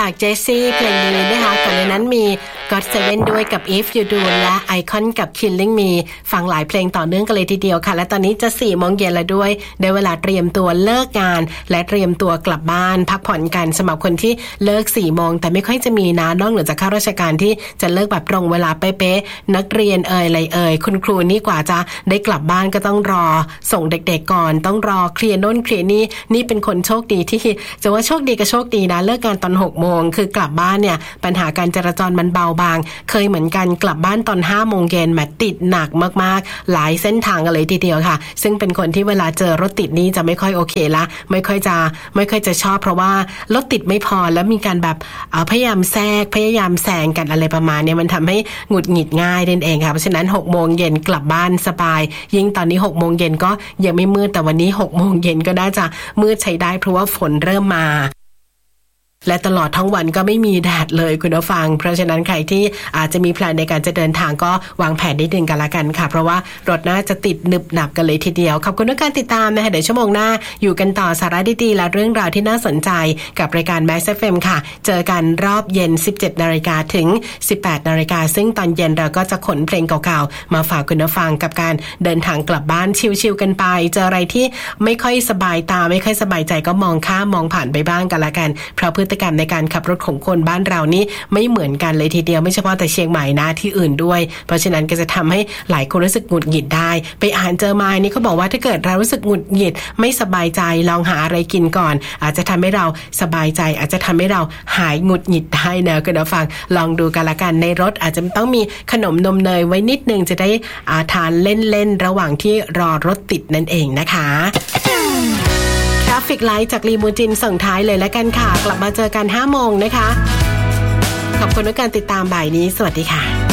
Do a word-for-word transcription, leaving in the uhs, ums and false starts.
จากเจสซี่เพลงนี้นะคะก่อนในนั้นมี God Seven ด้วยกับ If You Do และไอคอนกับ Killing Me ฟังหลายเพลงต่อเนื่องกันเลยทีเดียวค่ะและตอนนี้จะสี่โมงเย็นแล้วด้วยได้เวลาเตรียมตัวเลิกงานและเตรียมตัวกลับบ้านพักผ่อนกันสำหรับคนที่เลิกสี่โมงแต่ไม่ค่อยจะมีนะนอกเหนือจากข้าราชการที่จะเลิกแบบตรงเวลาเป๊ะๆนักเรียนเอ่ยอะไรเอ่ยคุณครูนี่กว่าจะได้กลับบ้านก็ต้องรอส่งเด็กๆก่อนต้องรอเคลียร์โน่นเคลียร์นี่นี่เป็นคนโชคดีที่จะว่าโชคดีก็โชคดีนะเลิกงานตอนหกโมงคือกลับบ้านเนี่ยปัญหาการจราจรมันเบาบางเคยเหมือนกันกลับบ้านตอนห้าโมงเย็นแม้ติดหนักมากๆหลายเส้นทางกันเลยทีเดียวค่ะซึ่งเป็นคนที่เวลาเจอรถติดนี้จะไม่ค่อยโอเคละไม่ค่อยจะไม่ค่อยจะชอบเพราะว่ารถติดไม่พอแล้วมีการแบบพยายามแทรกพยายามแซงกันอะไรประมาณนี้มันทำให้หงุดหงิดง่ายนั่นเองค่ะเพราะฉะนั้นหกโมงเย็นกลับบ้านสบายยิ่งตอนนี้หกโมงเย็นก็ยังไม่มืดแต่วันนี้หกโมงเย็นก็น่าจะมืดใช้ได้เพราะว่าฝนเริ่มมาและตลอดทั้งวันก็ไม่มีแดดเลยคุณผู้ฟังเพราะฉะนั้นใครที่อาจจะมีแพลนในการจะเดินทางก็วางแผนนิดนึงกันละกันค่ะเพราะว่ารถน่าจะติดหนึบหนับกันเลยทีเดียวขอบคุณทุกการติดตามนะคะเดี๋ยวชั่วโมงหน้าอยู่กันต่อสาระดีๆและเรื่องราวที่น่าสนใจกับรายการ Max เอฟ เอ็ม ค่ะเจอกันรอบเย็น สิบเจ็ดนาฬิกา ถึง สิบแปดนาฬิกา ซึ่งตอนเย็นเราก็จะขนเพลงเก่าๆมาฝากคุณผู้ฟังกับการเดินทางกลับบ้านชิลๆกันไปเจออะไรที่ไม่ค่อยสบายตาไม่ค่อยสบายใจก็มองข้ามมองผ่านไปบ้างกันละกันเพราะพฤติกรรมในการขับรถของคนบ้านเรานี่ไม่เหมือนกันเลยทีเดียวไม่เฉพาะแต่เชียงใหม่นะที่อื่นด้วยเพราะฉะนั้นก็จะทำให้หลายคนรู้สึกหงุดหงิดได้ไปอ่านเจอมานี่เขาบอกว่าถ้าเกิดเรารู้สึกหงุดหงิดไม่สบายใจลองหาอะไรกินก่อนอาจจะทำให้เราสบายใจอาจจะทำให้เราหายหงุดหงิดได้นะคุณผู้ฟังลองดูกันละกันในรถอาจจะต้องมีขนมนมเนยไว้นิดนึงจะได้อาทานเล่นๆระหว่างที่รอรถติดนั่นเองนะคะทราฟฟิกไลท์จากลีมูจินส่งท้ายเลยแล้วกันค่ะกลับมาเจอกันห้าโมงนะคะขอบคุณทุกการติดตามบ่ายนี้สวัสดีค่ะ